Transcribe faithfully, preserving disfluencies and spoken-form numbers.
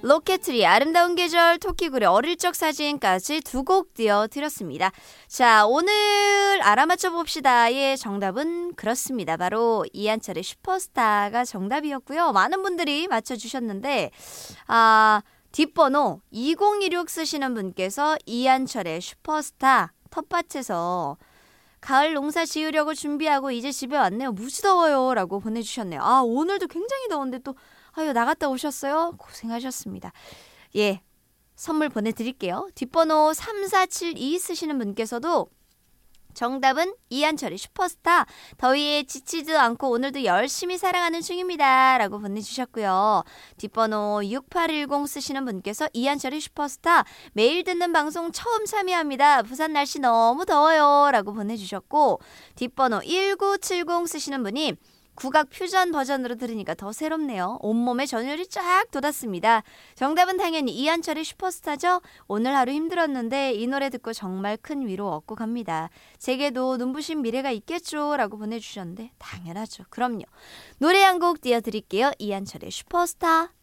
로켓트리 아름다운 계절 토끼굴의 어릴 적 사진까지 두 곡 띄워드렸습니다. 자, 오늘 알아맞혀 봅시다의 정답은 그렇습니다. 바로 이한철의 슈퍼스타가 정답이었고요. 많은 분들이 맞춰주셨는데 아 뒷번호 이공이육 쓰시는 분께서 이한철의 슈퍼스타 텃밭에서 가을 농사 지으려고 준비하고 이제 집에 왔네요. 무지 더워요 라고 보내주셨네요. 아 오늘도 굉장히 더운데 또 아유 나갔다 오셨어요? 고생하셨습니다. 예, 선물 보내드릴게요. 뒷번호 삼사칠이 쓰시는 분께서도 정답은 이한철의 슈퍼스타 더위에 지치지도 않고 오늘도 열심히 살아가는 중입니다 라고 보내주셨고요. 뒷번호 육팔일공 쓰시는 분께서 이한철의 슈퍼스타 매일 듣는 방송 처음 참여합니다. 부산 날씨 너무 더워요 라고 보내주셨고 뒷번호 일구칠공 쓰시는 분이 국악 퓨전 버전으로 들으니까 더 새롭네요. 온몸에 전율이 쫙 돋았습니다. 정답은 당연히 이한철의 슈퍼스타죠. 오늘 하루 힘들었는데 이 노래 듣고 정말 큰 위로 얻고 갑니다. 제게도 눈부신 미래가 있겠죠 라고 보내주셨는데 당연하죠. 그럼요. 노래 한 곡 띄워드릴게요. 이한철의 슈퍼스타.